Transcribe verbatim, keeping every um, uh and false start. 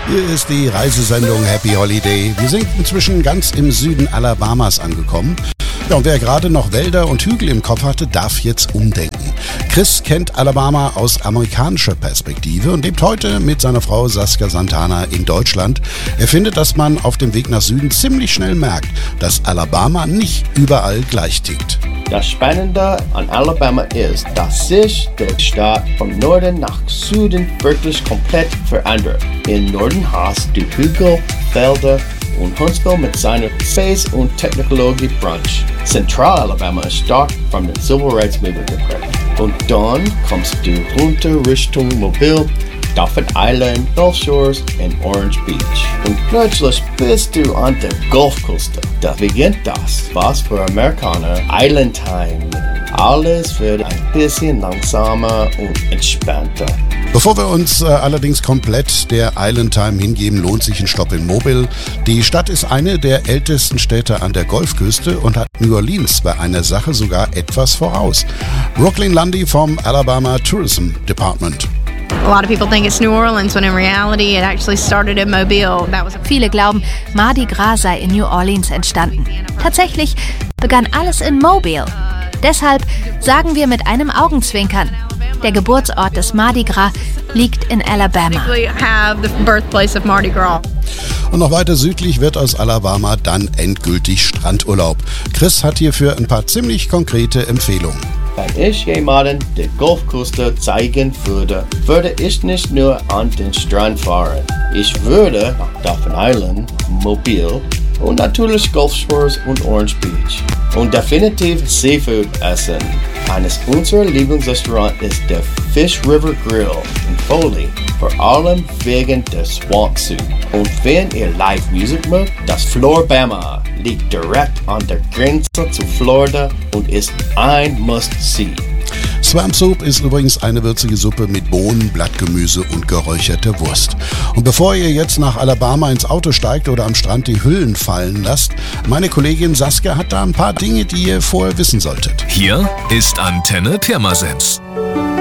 Hier ist die Reisesendung Happy Holiday. Wir sind inzwischen ganz im Süden Alabamas angekommen. Ja, und wer gerade noch Wälder und Hügel im Kopf hatte, darf jetzt umdenken. Chris kennt Alabama aus amerikanischer Perspektive und lebt heute mit seiner Frau Saskia Santana in Deutschland. Er findet, dass man auf dem Weg nach Süden ziemlich schnell merkt, dass Alabama nicht überall gleich tickt. Das Spannende an Alabama ist, dass sich der Staat vom Norden nach Süden wirklich komplett verändert. Im Norden hast du Hügel, Felder und Huntsville mit seiner Space- und Technologie-Branche. Zentral-Alabama ist stark von der Civil Rights Movement geprägt. Und dann kommst du runter Richtung Mobile, Dauphin Island, Gulf Shores und Orange Beach. Und plötzlich bist du an der Golfküste. Da beginnt das, was für Amerikaner Island Time. Alles wird ein bisschen langsamer und entspannter. Bevor wir uns äh, allerdings komplett der Island Time hingeben, lohnt sich ein Stopp in Mobile. Die Stadt ist eine der ältesten Städte an der Golfküste und hat New Orleans bei einer Sache sogar etwas voraus. Brooklyn Lundy vom Alabama Tourism Department. A lot of people think it's New Orleans, when in reality it actually started in Mobile. That was a Viele glauben, Mardi Gras sei in New Orleans entstanden. Tatsächlich begann alles in Mobile. Deshalb sagen wir mit einem Augenzwinkern: Der Geburtsort des Mardi Gras liegt in Alabama. have the birthplace of Mardi Gras. Und noch weiter südlich wird aus Alabama dann endgültig Strandurlaub. Chris hat hierfür ein paar ziemlich konkrete Empfehlungen. Wenn ich jemanden die Golfküste zeigen würde, würde ich nicht nur an den Strand fahren. Ich würde nach Dauphin Island, Mobile und natürlich Gulf Shores und Orange Beach. Und definitiv Seafood essen. Eines unserer Lieblingsrestaurants ist der Fish River Grill in Foley, vor allem wegen der Swamp Soup. Und wenn ihr Live-Musik mögt, das Floribama liegt direkt an der Grenze zu Florida und ist ein Must-See. Swamp Soup ist übrigens eine würzige Suppe mit Bohnen, Blattgemüse und geräucherter Wurst. Und bevor ihr jetzt nach Alabama ins Auto steigt oder am Strand die Hüllen fallen lasst, meine Kollegin Saskia hat da ein paar Dinge, die ihr vorher wissen solltet. Hier ist Antenne Pirmasens.